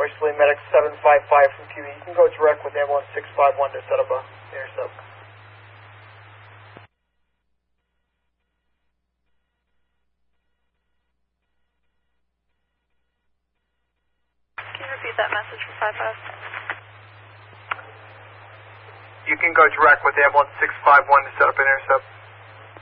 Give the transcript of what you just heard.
Westerly Medic 755 from QE. You can go direct with ambulance 651 to set up a intercept. Can you repeat that message for 55? You can go direct with ambulance 651 to set up an intercept.